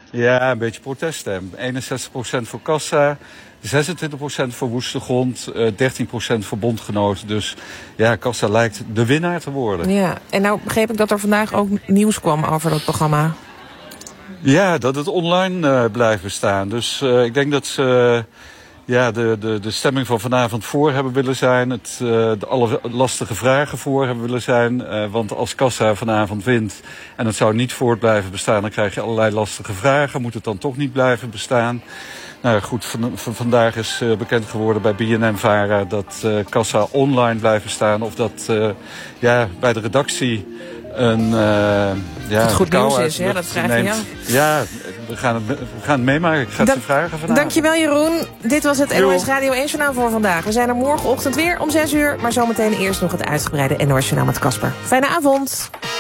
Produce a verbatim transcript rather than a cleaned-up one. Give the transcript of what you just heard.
Ja, een beetje protest. Hè. eenenzestig procent voor Kassa, zesentwintig procent voor Woeste Grond, uh, dertien procent voor Bondgenoten. Dus ja, Kassa lijkt de winnaar te worden. Ja, en nou begreep ik dat er vandaag ook nieuws kwam over dat programma. Ja, dat het online uh, blijft bestaan. Dus uh, ik denk dat ze uh, ja, de, de, de stemming van vanavond voor hebben willen zijn. Het, uh, de alle lastige vragen voor hebben willen zijn. Uh, want als Kassa vanavond wint en het zou niet voort blijven bestaan, dan krijg je allerlei lastige vragen. Moet het dan toch niet blijven bestaan? Nou goed, van, van, vandaag is uh, bekend geworden bij B N N-Vara dat uh, Kassa online blijft bestaan. Of dat uh, ja, bij de redactie een uh, ja, het goed nieuws is, hè? Dat vraag je jou. Ja, we gaan, het, we gaan het meemaken. Ik ga het Da- ze vragen vanavond. Dankjewel Jeroen. Dit was het N O S Radio één Journaal voor vandaag. We zijn er morgenochtend weer om zes uur. Maar zometeen eerst nog het uitgebreide N O S Journaal met Casper. Fijne avond.